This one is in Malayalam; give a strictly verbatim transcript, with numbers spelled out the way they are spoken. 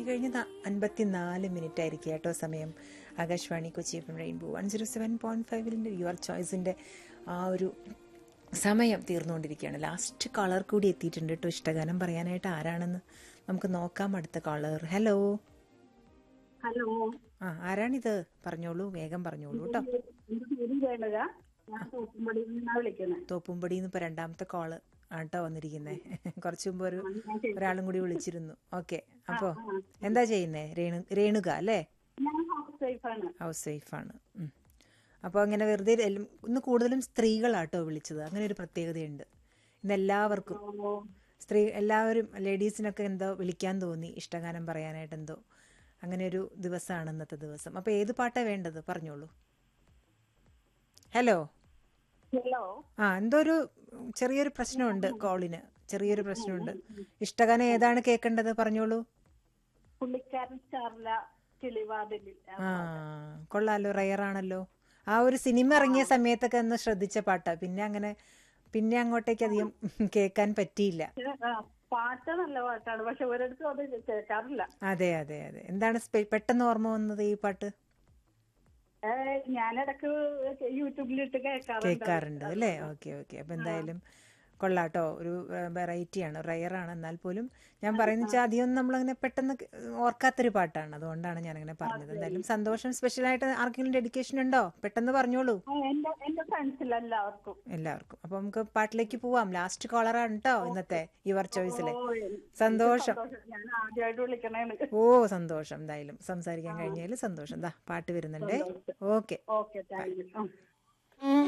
കഴിഞ്ഞ് അൻപത്തിനാല് മിനിറ്റ് ആയിരിക്കും കേട്ടോ സമയം. Akashvani Kochi F M rainbow one zero seven point ഫൈവിൻ്റെ യുവർ ചോയ്സിൻ്റെ ആ ഒരു സമയം തീർന്നുകൊണ്ടിരിക്കുകയാണ്. ലാസ്റ്റ് കളർ കൂടി എത്തിയിട്ടുണ്ട് കേട്ടോ. ഇഷ്ടഗാനം പറയാനായിട്ട് ആരാണെന്ന് നമുക്ക് നോക്കാം. അടുത്ത കളർ. ഹലോ ഹലോ, ആ ആരാണിത്? പറഞ്ഞോളൂ, വേഗം പറഞ്ഞോളൂ കേട്ടോ. തോപ്പുംപടിന്ന് ഇപ്പൊ രണ്ടാമത്തെ കോള് ആട്ടോ വന്നിരിക്കുന്നേ. കുറച്ചു മുമ്പ് ഒരു ഒരാളും കൂടി വിളിച്ചിരുന്നു. ഓക്കെ, അപ്പോ എന്താ ചെയ്യുന്നേ? രേണു രേണുക അല്ലേ? ഹൗസ് വൈഫാണ്. അപ്പോൾ അങ്ങനെ വെറുതെ ഇന്ന് കൂടുതലും സ്ത്രീകളാട്ടോ വിളിച്ചത്. അങ്ങനെ ഒരു പ്രത്യേകതയുണ്ട് ഇന്ന്. എല്ലാവർക്കും സ്ത്രീ എല്ലാവരും ലേഡീസിനൊക്കെ എന്തോ വിളിക്കാൻ തോന്നി, ഇഷ്ടഗാനം പറയാനായിട്ട് എന്തോ അങ്ങനെ ഒരു ദിവസമാണ് ഇന്നത്തെ ദിവസം. അപ്പോൾ ഏത് പാട്ടാണ് വേണ്ടത്? പറഞ്ഞോളൂ. Hello hello. ആ എന്തോ ഒരു ചെറിയൊരു പ്രശ്നമുണ്ട്, കോളിന് ചെറിയൊരു പ്രശ്നമുണ്ട്. ഇഷ്ടഗാനം ഏതാണ് കേൾക്കേണ്ടത്? പറഞ്ഞോളൂ. പുള്ളിക്കാരൻ സ്റ്റാറില കിളിവാതിലിൽ. ആ കൊള്ളാലോ, റയറാണല്ലോ. ആ ഒരു സിനിമ ഇറങ്ങിയ സമയത്തൊക്കെ ഒന്ന് ശ്രദ്ധിച്ച പാട്ടാ. പിന്നെ അങ്ങനെ പിന്നെ അങ്ങോട്ടേക്ക് അധികം കേൾക്കാൻ പറ്റിയില്ല. പാട്ട് നല്ല പാട്ടാണ്, പക്ഷെ ഒരിടത്തും അത് കേൾക്കാറില്ല. അതെ അതെ അതെ. എന്താണ് പെട്ടെന്ന് ഓർമ്മ വന്നത് ഈ പാട്ട്? ഞാനിടക്ക് യൂട്യൂബിലിട്ട് കേൾക്കാറുണ്ട് അല്ലേ? Okay okay. അപ്പൊ എന്തായാലും കൊള്ളാട്ടോ. ഒരു വെറൈറ്റിയാണ്, റയറാണ്. എന്നാൽ പോലും ഞാൻ പറയുന്ന വെച്ചാൽ അധികം നമ്മളങ്ങനെ പെട്ടെന്ന് ഓർക്കാത്തൊരു പാട്ടാണ്. അതുകൊണ്ടാണ് ഞാനങ്ങനെ പറഞ്ഞത്. എന്തായാലും സന്തോഷം. സ്പെഷ്യലായിട്ട് ആർക്കെങ്കിലും ഡെഡിക്കേഷൻ ഉണ്ടോ? പെട്ടെന്ന് പറഞ്ഞോളൂ. എല്ലാവർക്കും എല്ലാവർക്കും. അപ്പൊ നമുക്ക് പാട്ടിലേക്ക് പോവാം. ലാസ്റ്റ് കോളറാണ് കേട്ടോ ഇന്നത്തെ യുവർ ചോയ്സിലെ. സന്തോഷം. ഓ സന്തോഷം. എന്തായാലും സംസാരിക്കാൻ കഴിഞ്ഞാൽ സന്തോഷം. എന്താ പാട്ട് വരുന്നുണ്ടേ. ഓക്കെ.